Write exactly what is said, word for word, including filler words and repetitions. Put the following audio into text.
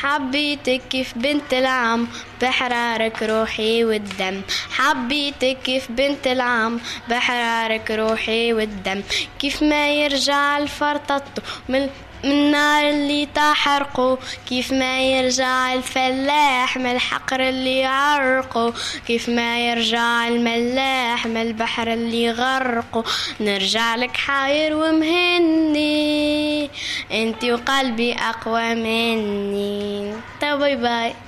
حبيتك كيف بنت العم بحرارك روحي والدم. حبيتك كيف بنت العم بحرارك روحي والدم. كيف ما يرجع الفرطط من من النار اللي تحرقه. كيف ما يرجع الفلاح من الحقر اللي يعرقه. كيف ما يرجع الملاح من البحر اللي غرقه. نرجع لك حاير ومهني انتي وقلبي اقوى مني. باي باي.